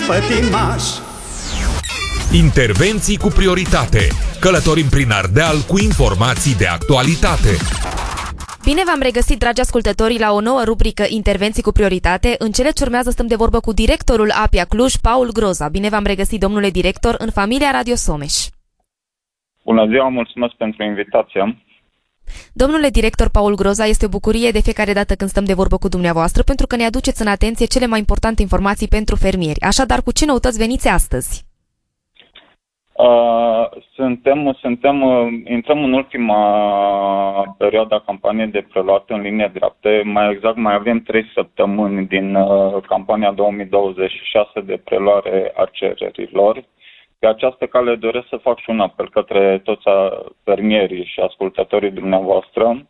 pătimaș. Intervenții cu prioritate. Călătorim prin Ardeal cu informații de actualitate. Bine v-am regăsit, dragi ascultători, la o nouă rubrică Intervenții cu prioritate. În cele ce urmează stăm de vorbă cu directorul APIA Cluj, Paul Groza. Bine v-am regăsit, domnule director, în familia Radio Someș. Bună ziua, mulțumesc pentru invitație. Domnule director Paul Groza, este o bucurie de fiecare dată când stăm de vorbă cu dumneavoastră, pentru că ne aduceți în atenție cele mai importante informații pentru fermieri. Așadar, cu ce noutăți veniți astăzi? Intrăm în ultima perioadă a campaniei de preluat în linie dreaptă. Mai exact, mai avem 3 săptămâni din campania 2026 de preluare a cererilor. Pe această cale doresc să fac și un apel către toți fermierii și ascultătorii dumneavoastră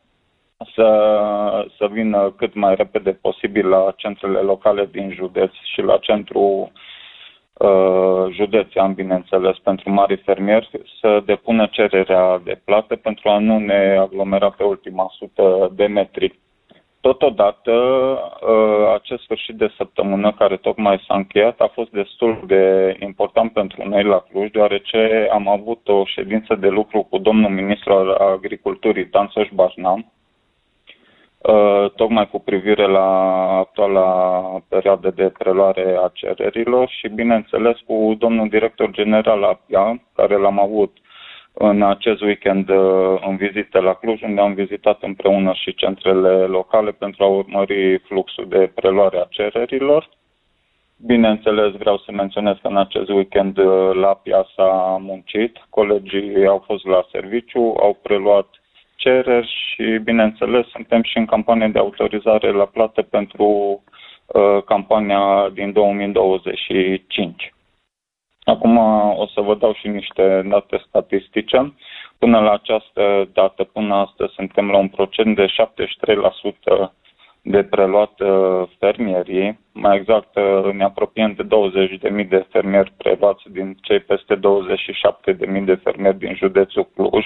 să vină cât mai repede posibil la centrele locale din județ și la centrul județean, bineînțeles, pentru mari fermieri, să depună cererea de plată pentru a nu ne aglomera pe ultima 100 de metri. Totodată, acest sfârșit de săptămână care tocmai s-a încheiat a fost destul de important pentru noi la Cluj, deoarece am avut o ședință de lucru cu domnul ministru al Agriculturii, Tanțoș Barna, tocmai cu privire la actuala perioadă de preluare a cererilor și, bineînțeles, cu domnul director general APIA, care l-am avut în acest weekend în vizită la Cluj, unde am vizitat împreună și centrele locale pentru a urmări fluxul de preluare a cererilor. Bineînțeles, vreau să menționez că în acest weekend la APIA s-a muncit, colegii au fost la serviciu, au preluat cereri și, bineînțeles, suntem și în campanie de autorizare la plată pentru campania din 2025. Acum o să vă dau și niște date statistice. Până la această dată, până astăzi, suntem la un procent de 73% de preluat fermierii. Mai exact, ne apropiem de 20.000 de fermieri preluați din cei peste 27.000 de fermieri din județul Cluj.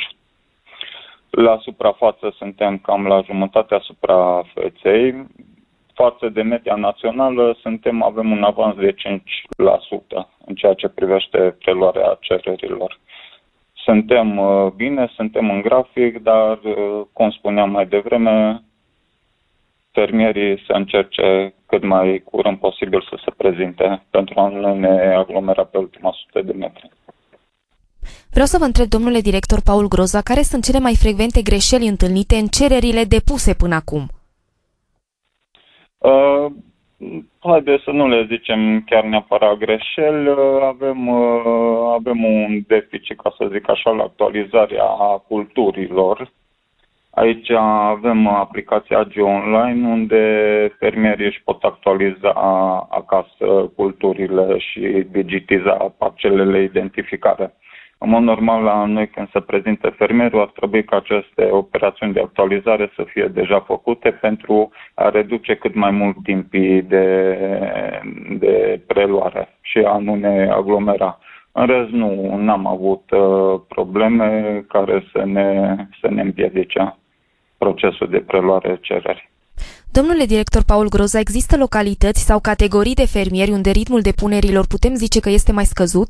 La suprafață suntem cam la jumătatea suprafeței. Față de media națională avem un avans de 5% în ceea ce privește preluarea cererilor. Suntem bine, suntem în grafic, dar, cum spuneam mai devreme, fermierii să încerce cât mai curând posibil să se prezinte pentru a nu ne aglomera pe ultima 100 de metri. Vreau să vă întreb, domnule director Paul Groza, care sunt cele mai frecvente greșeli întâlnite în cererile depuse până acum? Haideți să nu le zicem chiar neapărat greșeli. Avem un deficit, ca să zic așa, la actualizarea culturilor. Aici avem aplicația Agio Online, unde fermierii își pot actualiza acasă culturile și digitiza parcelele identificare. În mod normal, la noi când se prezintă fermierul, ar trebui ca aceste operațiuni de actualizare să fie deja făcute pentru a reduce cât mai mult timpii de preluare și a nu ne aglomera. În rest, n-am avut probleme care să ne împiedice procesul de preluare cereri. Domnule director Paul Groza, există localități sau categorii de fermieri unde ritmul depunerilor putem zice că este mai scăzut?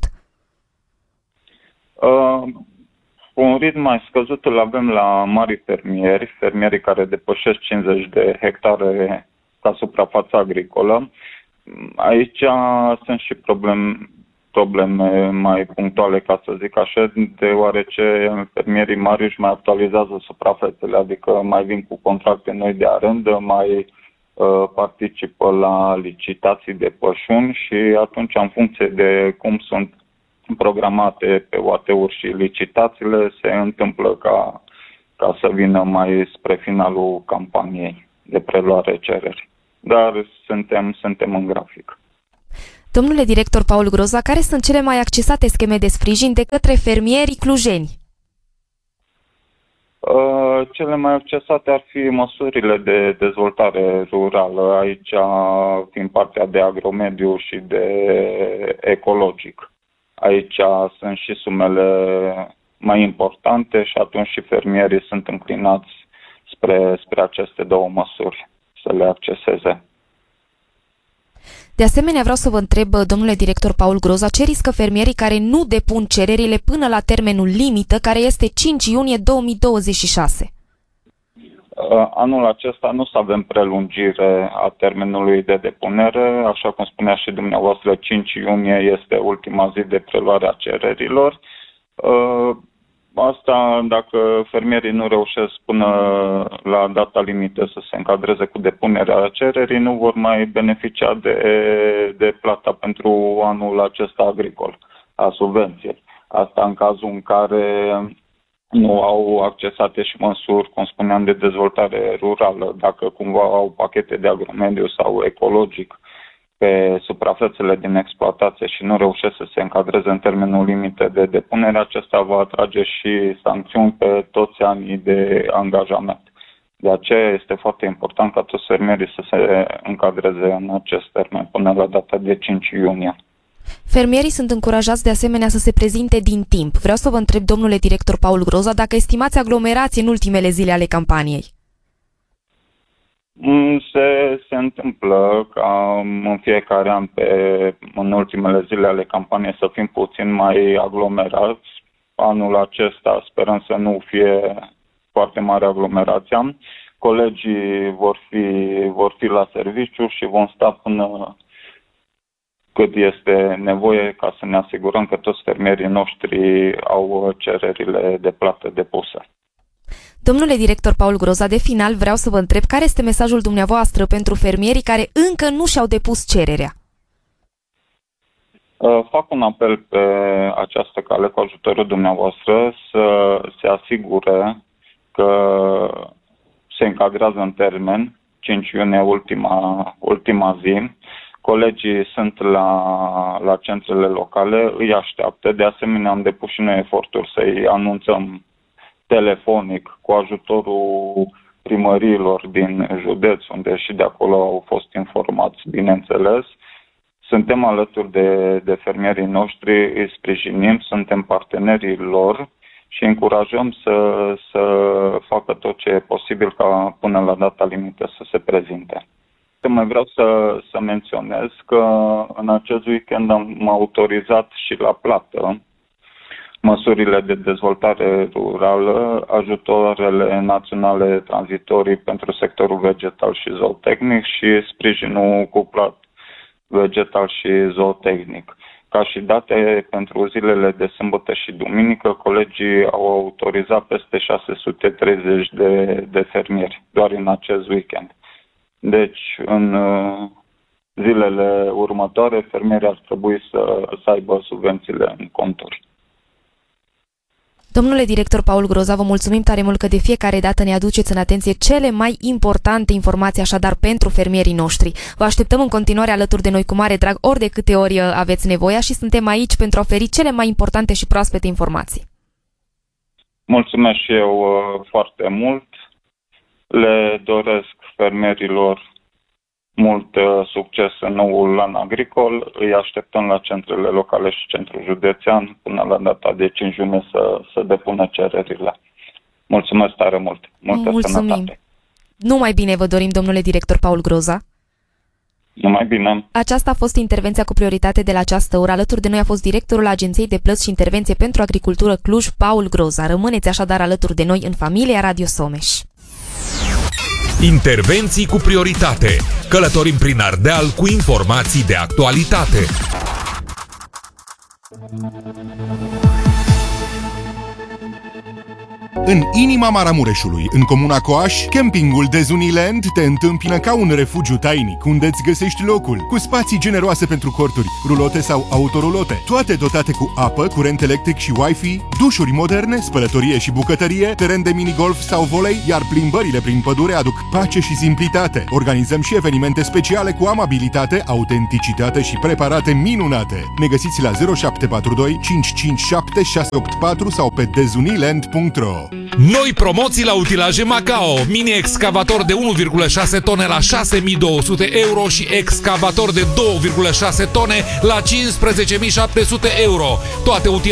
Un ritm mai scăzut îl avem la mari fermierii care depășesc 50 de hectare ca suprafață agricolă. Aici sunt și probleme mai punctuale, ca să zic așa, deoarece fermierii mari își mai actualizează suprafețele, adică mai vin cu contracte noi de arendă, mai participă la licitații de pășuni și atunci, în funcție de cum sunt programate pe UAT-uri și licitațiile, se întâmplă ca să vină mai spre finalul campaniei de preluare cereri. Dar suntem în grafic. Domnule director Paul Groza, care sunt cele mai accesate scheme de sprijin de către fermierii clujeni? Cele mai accesate ar fi măsurile de dezvoltare rurală, aici din partea de agromediu și de ecologic. Aici sunt și sumele mai importante și atunci și fermierii sunt înclinați spre aceste două măsuri, să le acceseze. De asemenea, vreau să vă întreb, domnule director Paul Groza, ce riscă fermierii care nu depun cererile până la termenul limită, care este 5 iunie 2026? Anul acesta nu să avem prelungire a termenului de depunere. Așa cum spunea și dumneavoastră, 5 iunie este ultima zi de preluare a cererilor. Asta dacă fermierii nu reușesc până la data limită să se încadreze cu depunerea cererii, nu vor mai beneficia de plata pentru anul acesta agricol, a subvenției. Asta în cazul în care nu au accesate și măsuri, cum spuneam, de dezvoltare rurală, dacă cumva au pachete de agromediu sau ecologic pe suprafețele din exploatație și nu reușesc să se încadreze în termenul limite de depunere, acesta va atrage și sancțiuni pe toți anii de angajament. De aceea este foarte important ca toți fermierii să se încadreze în acest termen până la data de 5 iunie. Fermierii sunt încurajați de asemenea să se prezinte din timp. Vreau să vă întreb, domnule director Paul Groza, dacă estimați aglomerații în ultimele zile ale campaniei. Se întâmplă ca în fiecare an în ultimele zile ale campaniei să fim puțin mai aglomerați. Anul acesta sperăm să nu fie foarte mare aglomerația. Colegii vor fi la serviciu și vom sta până cât este nevoie ca să ne asigurăm că toți fermierii noștri au cererile de plată depuse. Domnule director Paul Groza, de final vreau să vă întreb care este mesajul dumneavoastră pentru fermierii care încă nu și-au depus cererea. Fac un apel pe această cale cu ajutorul dumneavoastră să se asigure că se încadrează în termen, 5 iunie ultima zi. Colegii sunt la centrele locale, îi așteaptă. De asemenea, am depus și noi eforturi să-i anunțăm telefonic cu ajutorul primăriilor din județ, unde și de acolo au fost informați, bineînțeles. Suntem alături de fermierii noștri, îi sprijinim, suntem partenerii lor și încurajăm să facă tot ce e posibil ca până la data limită să se prezinte. Mai vreau să menționez că în acest weekend am autorizat și la plată măsurile de dezvoltare rurală, ajutoarele naționale tranzitorii pentru sectorul vegetal și zootehnic și sprijinul cuplat vegetal și zootehnic. Ca și date pentru zilele de sâmbătă și duminică, colegii au autorizat peste 630 de fermieri doar în acest weekend. Deci, în zilele următoare, fermierii ar trebui să aibă subvențiile în conturi. Domnule director Paul Groza, vă mulțumim tare mult că de fiecare dată ne aduceți în atenție cele mai importante informații, așadar, pentru fermierii noștri. Vă așteptăm în continuare alături de noi cu mare drag, ori de câte ori aveți nevoia și suntem aici pentru a oferi cele mai importante și proaspete informații. Mulțumesc și eu foarte mult. Le doresc fermierilor mult succes în noul an agricol. Îi așteptăm la centrele locale și centrul județean până la data de 5 iunie să depună cererile. Mulțumesc tare mult! Multă sănătate! Numai bine vă dorim, domnule director Paul Groza! Numai bine! Aceasta a fost intervenția cu prioritate de la această oră. Alături de noi a fost directorul Agenției de Plăți și Intervenție pentru Agricultură Cluj, Paul Groza. Rămâneți așadar alături de noi în familia Radio Someș. Intervenții cu prioritate. Călătorim prin Ardeal cu informații de actualitate. În inima Maramureșului, în comuna Coaș, campingul Dezuniland te întâmpină ca un refugiu tainic, unde îți găsești locul, cu spații generoase pentru corturi, rulote sau autorulote, toate dotate cu apă, curent electric și Wi-Fi, dușuri moderne, spălătorie și bucătărie, teren de minigolf sau volei, iar plimbările prin pădure aduc pace și simplitate. Organizăm și evenimente speciale cu amabilitate, autenticitate și preparate minunate. Ne găsiți la 0742 557 684 sau pe dezuniland.ro. Noi promoții la utilaje Macao. Mini-excavator de 1,6 tone la 6.200 euro și excavator de 2,6 tone la 15.700 euro. Toate utilaje